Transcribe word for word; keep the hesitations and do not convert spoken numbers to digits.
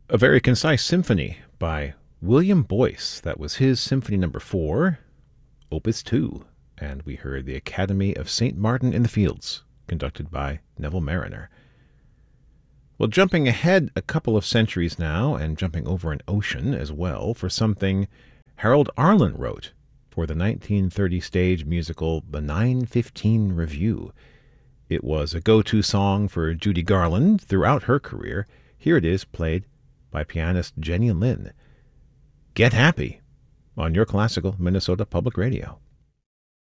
A very concise symphony by William Boyce. That was his Symphony Number Four, Opus Two, and we heard the Academy of Saint Martin in the Fields, conducted by Neville Marriner. Well, jumping ahead a couple of centuries now, and jumping over an ocean as well, for something Harold Arlen wrote for the nineteen thirty stage musical The nine fifteen Review. It was a go-to song for Judy Garland throughout her career. Here it is, played by pianist Jenny Lin. Get Happy on your classical Minnesota Public Radio.